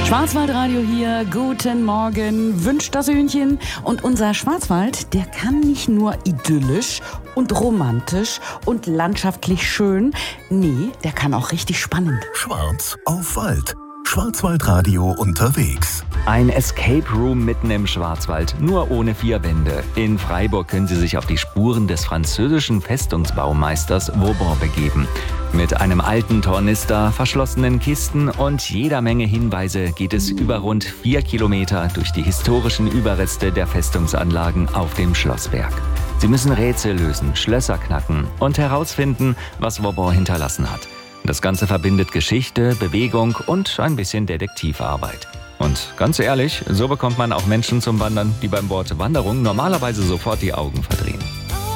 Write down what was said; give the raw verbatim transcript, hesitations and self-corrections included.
Schwarzwaldradio hier, guten Morgen, wünscht das Hühnchen. Und unser Schwarzwald, der kann nicht nur idyllisch und romantisch und landschaftlich schön, nee, der kann auch richtig spannend. Schwarz auf Wald. Schwarzwaldradio unterwegs. Ein Escape Room mitten im Schwarzwald, nur ohne vier Wände. In Freiburg können Sie sich auf die Spuren des französischen Festungsbaumeisters Vauban begeben. Mit einem alten Tornister, verschlossenen Kisten und jeder Menge Hinweise geht es über rund vier Kilometer durch die historischen Überreste der Festungsanlagen auf dem Schlossberg. Sie müssen Rätsel lösen, Schlösser knacken und herausfinden, was Vauban hinterlassen hat. Das Ganze verbindet Geschichte, Bewegung und ein bisschen Detektivarbeit. Und ganz ehrlich, so bekommt man auch Menschen zum Wandern, die beim Wort Wanderung normalerweise sofort die Augen verdrehen.